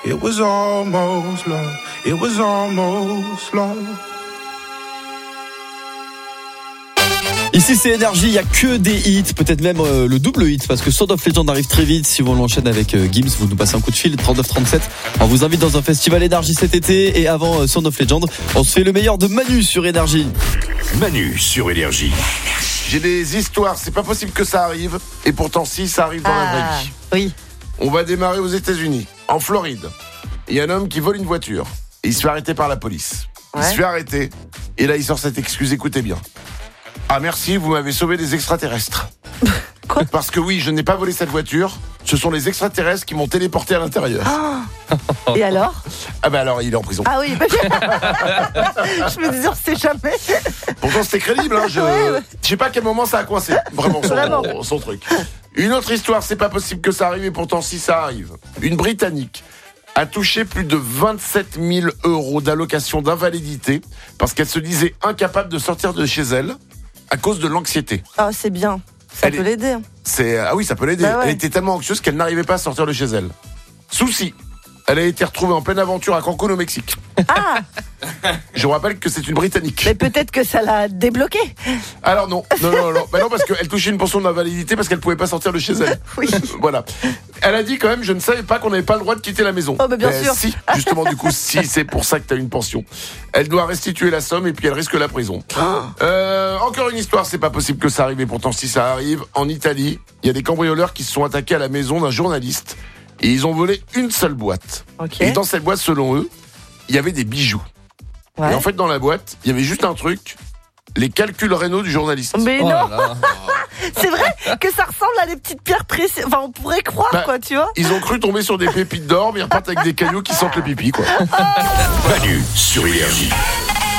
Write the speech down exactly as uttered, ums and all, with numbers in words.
It was almost love. It was almost love. Ici c'est Énergie, il n'y a que des hits, peut-être même euh, le double hit, parce que Sound of Legend arrive très vite. Si on l'enchaîne avec euh, Gims, vous nous passez un coup de fil, trente-neuf trente-sept. On vous invite dans un festival Énergie cet été. Et avant euh, Sound of Legend, on se fait le meilleur de Manu sur Énergie. Manu sur Énergie. J'ai des histoires, c'est pas possible que ça arrive. Et pourtant si, ça arrive dans Ah, la vraie vie. oui. On va démarrer aux États-Unis, en Floride. Il y a un homme qui vole une voiture. Et il se fait arrêter par la police. Il Ouais. se fait arrêter. Et là, il sort cette excuse, écoutez bien. Ah merci, vous m'avez sauvé des extraterrestres. Quoi ? Parce que oui, je n'ai pas volé cette voiture. Ce sont les extraterrestres qui m'ont téléporté à l'intérieur. Et alors ? Ah bah alors, il est en prison. Ah oui, je me disais, on sait jamais. Pourtant, c'était crédible. Hein. Je Ouais, ouais. je sais pas à quel moment ça a coincé. Vraiment, son, Vraiment. son truc. Une autre histoire, c'est pas possible que ça arrive, et pourtant, si ça arrive. Une Britannique a touché plus de vingt-sept mille euros d'allocation d'invalidité parce qu'elle se disait incapable de sortir de chez elle à cause de l'anxiété. Ah, c'est bien. Ça Elle peut est- l'aider. C'est ah oui, ça peut l'aider. Bah ouais. Elle était tellement anxieuse qu'elle n'arrivait pas à sortir de chez elle. Souci. Elle a été retrouvée en pleine aventure à Cancun au Mexique. Ah, Je vous rappelle que c'est une Britannique. mais peut-être que ça l'a débloqué. Alors non, non, non, non, bah non parce qu'elle touchait une pension d'invalidité parce qu'elle pouvait pas sortir de chez elle. Oui. Voilà. Elle a dit quand même, je ne savais pas qu'on n'avait pas le droit de quitter la maison. Oh, bah, bien Ben, sûr. Si, justement du coup, si c'est pour ça que tu as une pension. Elle doit restituer la somme et puis elle risque la prison. Euh, encore une histoire, c'est pas possible que ça arrive, et pourtant si ça arrive, en Italie, il y a des cambrioleurs qui se sont attaqués à la maison d'un journaliste et ils ont volé une seule boîte. Ok. Et dans cette boîte, selon eux, il y avait des bijoux. Ouais. Et en fait, dans la boîte, il y avait juste un truc, les calculs rénaux du journaliste. Mais Oh non, là là. c'est vrai que ça ressemble à des petites pierres tressées. Enfin, on pourrait croire, Bah, quoi, tu vois. Ils ont cru tomber sur des pépites d'or, mais ils repartent avec des cailloux qui sentent le pipi, quoi. Manu sur Énergie.